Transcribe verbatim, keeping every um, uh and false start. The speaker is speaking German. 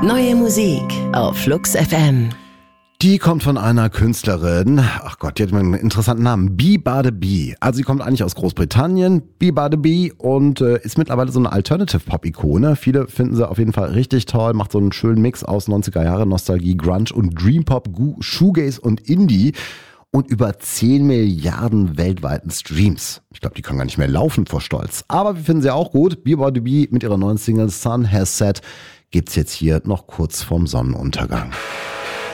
Neue Musik auf Flux F M. Die kommt von einer Künstlerin, ach Gott, die hat einen interessanten Namen, Bee-Ba-De-Bee. Also sie kommt eigentlich aus Großbritannien, Bee-Ba-De-Bee, und äh, ist mittlerweile so eine Alternative-Pop-Ikone. Viele finden sie auf jeden Fall richtig toll, macht so einen schönen Mix aus neunziger Jahre Nostalgie, Grunge und Dream-Pop, Shoegaze und Indie. Und über zehn Milliarden weltweiten Streams. Ich glaube, die können gar nicht mehr laufen vor Stolz. Aber wir finden sie auch gut. Bee-Ba-De-Bee mit ihrer neuen Single Sun Has Set gibt's jetzt hier noch kurz vorm Sonnenuntergang.